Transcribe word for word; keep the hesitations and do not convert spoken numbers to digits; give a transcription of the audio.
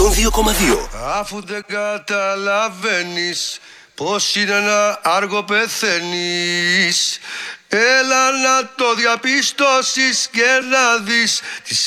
εκατόν δύο κόμμα δύο. Αφού δεν καταλαβαίνεις πως είναι να άργο πεθαίνεις, έλα να το διαπιστώσεις και να δεις τις